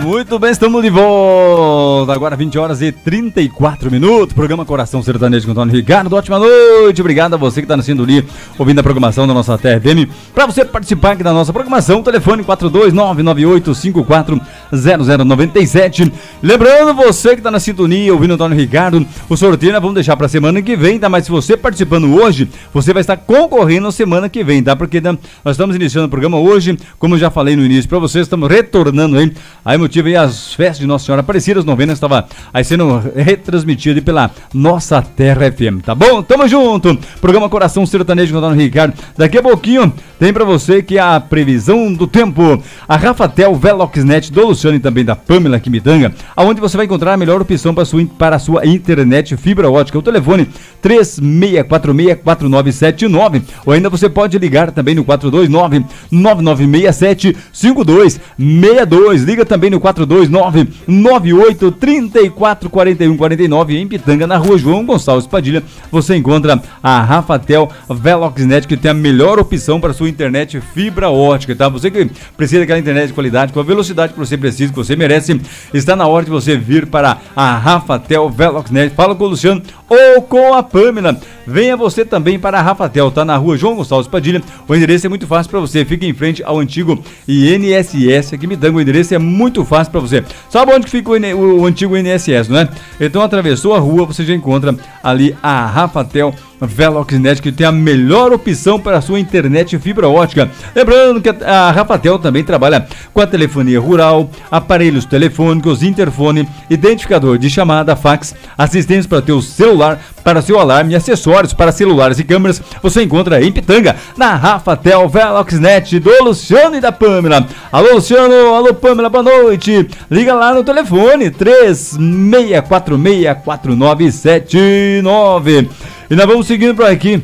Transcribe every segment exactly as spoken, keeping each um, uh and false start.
Muito bem, estamos de volta. Agora vinte horas e trinta e quatro minutos. Programa Coração Sertanejo com Antônio Ricardo. Ótima noite. Obrigado a você que está na sintonia, ouvindo a programação da nossa Terra F M. Para você participar aqui da nossa programação, telefone quatro dois nove nove oito cinco quatro zero zero nove sete. Lembrando você que está na sintonia, ouvindo o Antônio Ricardo, o sorteio nós vamos deixar para a semana que vem, tá? Mas se você participando hoje, você vai estar concorrendo na semana que vem, tá? Porque né, nós estamos iniciando o programa hoje, como eu já falei no início para vocês, estamos retornando aí, aí motivo aí as festas de Nossa Senhora Aparecida, as novenas estava aí sendo retransmitido pela nossa Terra F M, tá bom? Tamo junto, programa Coração Sertanejo com o Antônio Ricardo. Daqui a pouquinho tem para você que a previsão do tempo, a Rafatel Veloxnet do Luciano e também da Pamela Quimidanga, aonde você vai encontrar a melhor opção para a sua, para a sua internet fibra ótica. O telefone três seis quatro seis quatro nove sete nove, ou ainda você pode ligar também no quatro dois nove nove nove seis sete cinco dois seis dois. Liga também no quatro dois nove nove oito três quatro quatro um quatro nove. Em Pitanga, na rua João Gonçalves Padilha, você encontra a Rafatel Veloxnet, que tem a melhor opção para a sua internet fibra ótica, tá? Você que precisa daquela internet de qualidade, com a velocidade que você precisa, que você merece, está na hora de você vir para a Rafatel Veloxnet. Fala com o Luciano ou com a Pamela. Venha você também para a Rafatel, tá na rua João Gonçalves Padilha. O endereço é muito fácil para você, fica em frente ao antigo I N S S aqui me dá. O endereço é muito fácil para você. Sabe onde que fica o, N- o antigo I N S S, não é? Então atravessou a rua, você já encontra ali a Rafatel Veloxnet, que tem a melhor opção para a sua internet fibra ótica. Lembrando que a Rafatel também trabalha com a telefonia rural, aparelhos telefônicos, interfone, identificador de chamada, fax, assistência para teu celular, para seu alarme e acessórios para celulares e câmeras. Você encontra em Pitanga, na Rafatel Veloxnet do Luciano e da Pamela. Alô Luciano, alô Pamela, boa noite. Liga lá no telefone três seis quatro seis quatro nove sete nove. E nós vamos seguindo por aqui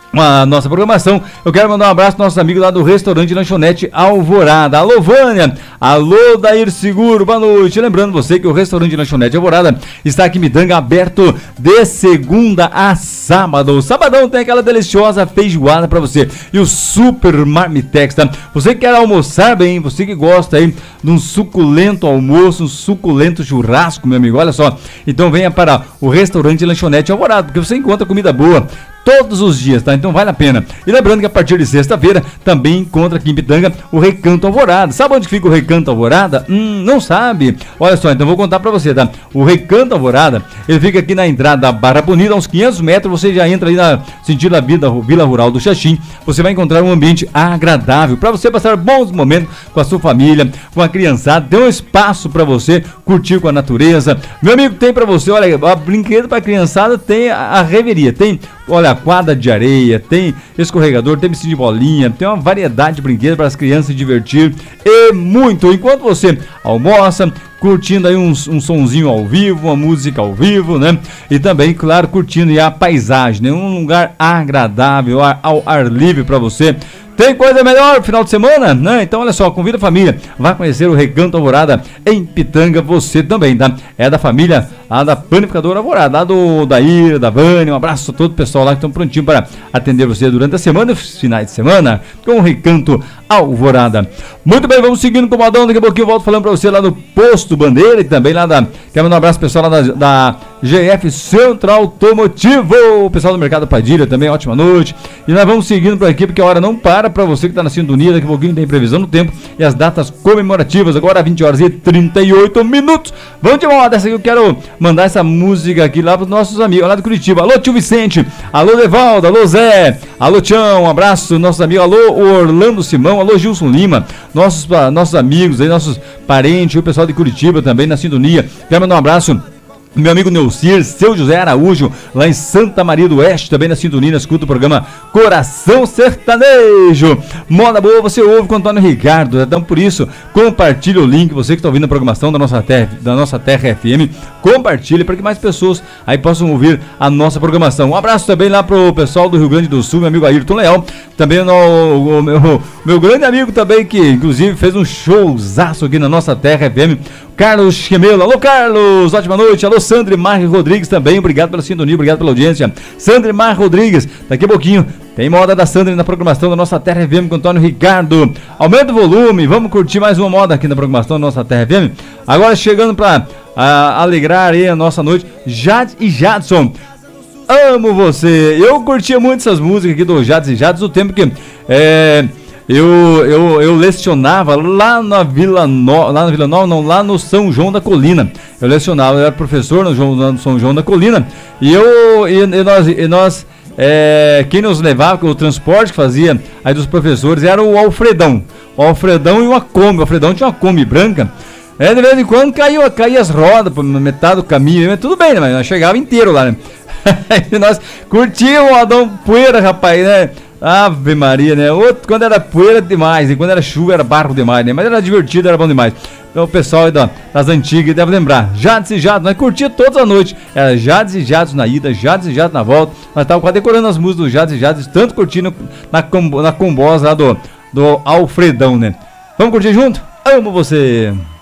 a nossa programação. Eu quero mandar um abraço para nossos amigos lá do restaurante Lanchonete Alvorada. Alô Vânia, alô Dair Seguro, boa noite. Lembrando você que o restaurante Lanchonete Alvorada está aqui em Pitanga, aberto de segunda a sábado. Sabadão tem aquela deliciosa feijoada para você e o super marmitex, tá? Você que quer almoçar bem, você que gosta aí de um suculento almoço, um suculento churrasco, meu amigo, olha só. Então venha para o restaurante Lanchonete Alvorada, porque você encontra comida boa todos os dias, tá? Então vale a pena. E lembrando que a partir de sexta-feira também encontra aqui em Pitanga o Recanto Alvorada. Sabe onde fica o Recanto Alvorada? Hum, não sabe? Olha só, então vou contar pra você, tá? O Recanto Alvorada, ele fica aqui na entrada da Barra Bonita, a uns quinhentos metros, você já entra aí na sentido da Vila, Vila Rural do Xaxim. Você vai encontrar um ambiente agradável para você passar bons momentos com a sua família, com a criançada. Tem um espaço para você curtir com a natureza. Meu amigo, tem para você, olha, a brinquedo para criançada, tem a, a reveria, tem, olha, quadra de areia, tem escorregador, tem piscina de bolinha, tem uma variedade de brinquedos para as crianças se divertir e muito. Enquanto você almoça, curtindo aí um, um sonzinho ao vivo, uma música ao vivo, né? E também, claro, curtindo aí a paisagem, né? Um lugar agradável, ao, ao ar livre para você. Tem coisa melhor final de semana, né? Então olha só, convida a família, vai conhecer o Recanto Alvorada em Pitanga, você também, tá? É da família, a da Panificadora Alvorada, lá do Daír, da Vânia. Um abraço a todo o pessoal lá que estão prontinho para atender você durante a semana e finais de semana com o Recanto Alvorada. Muito bem, vamos seguindo com o modão. Daqui a pouquinho eu volto falando para você lá no Posto Bandeira e também lá da... Quero mandar um abraço pessoal lá da, da G F Centro Automotivo, o pessoal do Mercado Padilha também, ótima noite. E nós vamos seguindo por aqui porque a hora não para para você que está na sintonia. Daqui a pouquinho tem previsão do tempo e as datas comemorativas. Agora vinte horas e trinta e oito minutos. Vamos de uma hora dessa aqui, eu quero mandar essa música aqui lá para os nossos amigos lá de Curitiba. Alô tio Vicente, alô Devaldo, alô Zé, alô Tião, um abraço, nossos amigos, alô Orlando Simão, alô Gilson Lima, nossos, nossos amigos aí, nossos parentes, o pessoal de Curitiba também na sintonia. Quero mandar um abraço meu amigo Neucir, seu José Araújo, lá em Santa Maria do Oeste, também na sintonia, escuta o programa Coração Sertanejo. Moda boa, você ouve com o Antônio Ricardo. Então, por isso, compartilhe o link, você que está ouvindo a programação da nossa Terra, da nossa Terra F M, compartilhe para que mais pessoas aí possam ouvir a nossa programação. Um abraço também lá pro pessoal do Rio Grande do Sul, meu amigo Ayrton Leal, também no, o meu, meu grande amigo também, que inclusive fez um showzaço aqui na nossa Terra F M, Carlos Chemelo. Alô, Carlos, ótima noite. Alô, Sandra Mar Rodrigues também, obrigado pela sintonia, obrigado pela audiência. Sandra Mar Rodrigues, daqui a pouquinho tem moda da Sandra na programação da nossa Terra F M com Antônio Ricardo. Aumenta o volume, vamos curtir mais uma moda aqui na programação da nossa Terra F M. Agora chegando pra a, alegrar aí a nossa noite, Jade e Jadson. Amo você. Eu curtia muito essas músicas aqui do Jades e Jades, o tempo que é, eu, eu, eu lecionava lá na Vila Nova, lá na Vila Nova, não, lá no São João da Colina. Eu lecionava, eu era professor no, João, no São João da Colina. E eu e, e nós, e nós é, quem nos levava, o transporte que fazia aí dos professores era o Alfredão. O Alfredão e uma Kombi. O Alfredão tinha uma Kombi branca. É, de vez em quando caiu, caía as rodas por metade do caminho, mas tudo bem, né? Mas nós chegava inteiro lá, né? E nós curtíamos o Adão Poeira, rapaz, né? Ave Maria, né? Outro, quando era poeira demais, e quando era chuva era barro demais, né? Mas era divertido, era bom demais. Então o pessoal aí da, das antigas deve lembrar. Jades e Jades, nós curtíamos todas as noites. Era Jades e Jades na ida, Jades e Jades na volta. Nós estávamos quase decorando as músicas do Jades e Jades, tanto curtindo na, combo, na combosa lá do, do Alfredão, né? Vamos curtir junto? Amo você!